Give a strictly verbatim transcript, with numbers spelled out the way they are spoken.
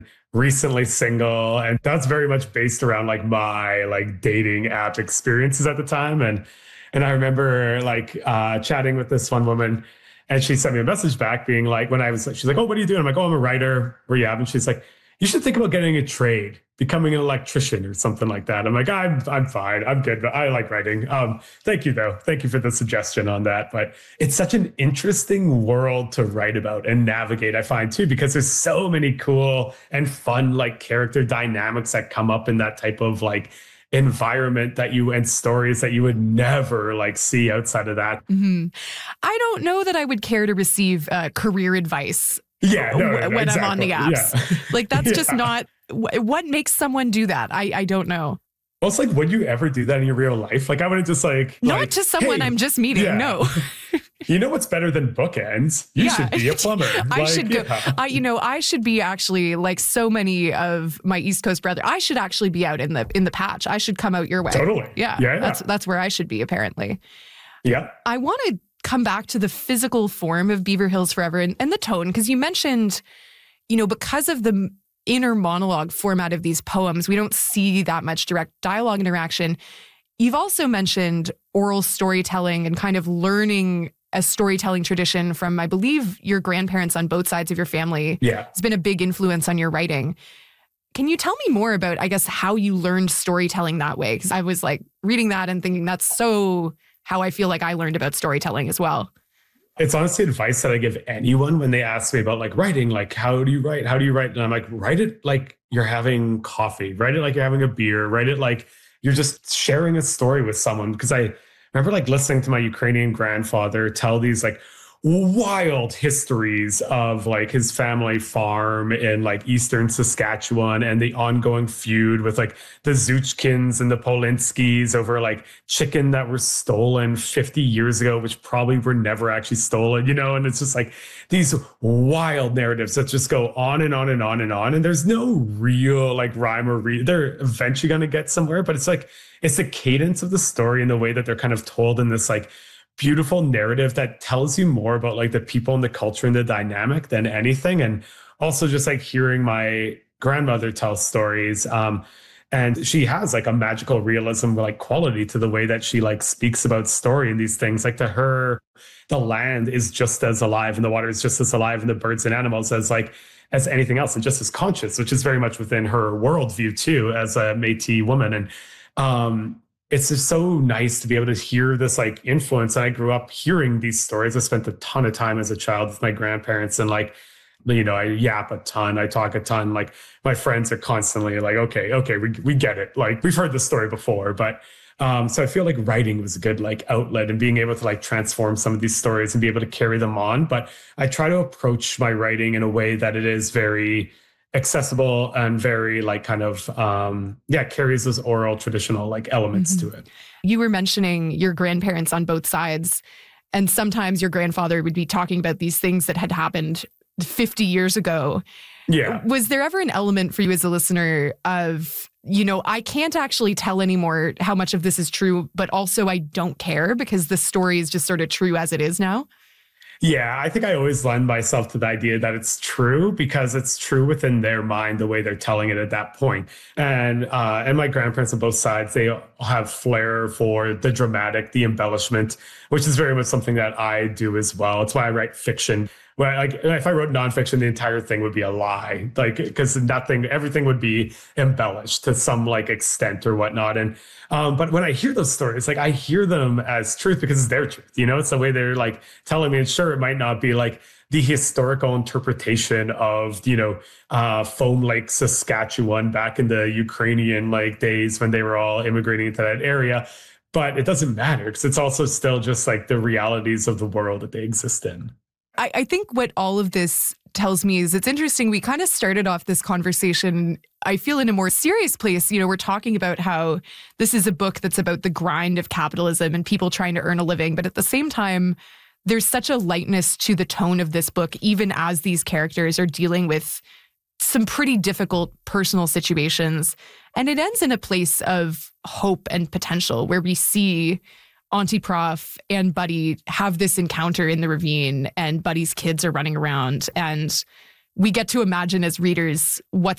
recently single. And that's very much based around like my like dating app experiences at the time. And and I remember like uh, chatting with this one woman, and she sent me a message back being like, when I was like, she's like, oh, what are you doing? I'm like, oh, I'm a writer. Where you at? And she's like, you should think about getting a trade, becoming an electrician or something like that. I'm like, I'm I'm fine. I'm good. But I like writing. Um, thank you, though. Thank you for the suggestion on that. But it's such an interesting world to write about and navigate, I find, too, because there's so many cool and fun like character dynamics that come up in that type of like environment that you and stories that you would never like see outside of that. Mm-hmm. I don't know that I would care to receive uh, career advice. Yeah, no, no, when exactly. I'm on the apps. Yeah. Like, that's yeah. just not, what makes someone do that? I, I don't know. Well, it's like, would you ever do that in your real life? Like, I wouldn't just like... Not like, to someone hey, I'm just meeting, yeah. no. You know what's better than bookends? You yeah. should be a plumber. I like, should go, yeah. I, you know, I should be actually, like so many of my East Coast brothers, I should actually be out in the in the patch. I should come out your way. Totally. Yeah, yeah, yeah. That's, that's where I should be, apparently. Yeah. I want to come back to the physical form of Beaver Hills Forever and, and the tone, because you mentioned... You know, because of the inner monologue format of these poems, we don't see that much direct dialogue interaction. You've also mentioned oral storytelling and kind of learning a storytelling tradition from, I believe, your grandparents on both sides of your family. Yeah. It's been a big influence on your writing. Can you tell me more about, I guess, how you learned storytelling that way? Because I was like reading that and thinking that's so how I feel like I learned about storytelling as well. It's honestly advice that I give anyone when they ask me about like writing, like, how do you write? How do you write? And I'm like, write it like you're having coffee, write it like you're having a beer, write it like you're just sharing a story with someone. Because I remember like listening to my Ukrainian grandfather tell these like wild histories of like his family farm in like eastern Saskatchewan and the ongoing feud with like the Zuchkins and the Polinskis over like chicken that were stolen fifty years ago, which probably were never actually stolen, you know? And it's just like these wild narratives that just go on and on and on and on. And there's no real like rhyme or reason. They're eventually going to get somewhere, but it's like, it's the cadence of the story and the way that they're kind of told in this like beautiful narrative that tells you more about like the people and the culture and the dynamic than anything. And also just like hearing my grandmother tell stories. Um, and she has like a magical realism like quality to the way that she like speaks about story and these things. Like to her, the land is just as alive and the water is just as alive and the birds and animals as like as anything else and just as conscious, which is very much within her worldview too, as a Métis woman. And um it's just so nice to be able to hear this like influence. And I grew up hearing these stories. I spent a ton of time as a child with my grandparents and like, you know, I yap a ton, I talk a ton. Like my friends are constantly like, okay, okay, we we get it. Like we've heard this story before, but um, so I feel like writing was a good like outlet and being able to like transform some of these stories and be able to carry them on. But I try to approach my writing in a way that it is very accessible and very like kind of, um, yeah, carries those oral traditional like elements mm-hmm. to it. You were mentioning your grandparents on both sides, and sometimes your grandfather would be talking about these things that had happened fifty years ago. Yeah. Was there ever an element for you as a listener of, you know, I can't actually tell anymore how much of this is true, but also I don't care because the story is just sort of true as it is now? Yeah, I think I always lend myself to the idea that it's true because it's true within their mind, the way they're telling it at that point. And uh, and my grandparents on both sides, they have flair for the dramatic, the embellishment, which is very much something that I do as well. It's why I write fiction. Well, like if I wrote nonfiction, the entire thing would be a lie, like because nothing, everything would be embellished to some like extent or whatnot. And um, but when I hear those stories, like I hear them as truth because it's their truth. You know, it's the way they're like telling me. And sure, it might not be like the historical interpretation of, you know, uh, Foam Lake, Saskatchewan back in the Ukrainian like days when they were all immigrating into that area. But it doesn't matter because it's also still just like the realities of the world that they exist in. I, I think what all of this tells me is it's interesting. We kind of started off this conversation, I feel, in a more serious place. You know, we're talking about how this is a book that's about the grind of capitalism and people trying to earn a living. But at the same time, there's such a lightness to the tone of this book, even as these characters are dealing with some pretty difficult personal situations. And it ends in a place of hope and potential where we see Auntie Prof and Buddy have this encounter in the ravine and Buddy's kids are running around. And we get to imagine as readers what's